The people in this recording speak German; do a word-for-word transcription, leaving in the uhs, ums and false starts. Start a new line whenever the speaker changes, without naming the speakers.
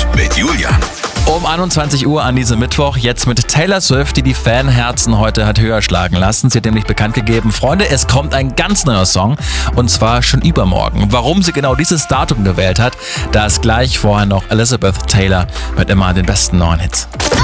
News mit Julian.
Um einundzwanzig Uhr an diesem Mittwoch, jetzt mit Taylor Swift, die die Fanherzen heute hat höher schlagen lassen. Sie hat nämlich bekannt gegeben, Freunde, es kommt ein ganz neuer Song und zwar schon übermorgen. Warum sie genau dieses Datum gewählt hat, das gleich, vorher noch Elizabeth Taylor mit immer den besten neuen Hits.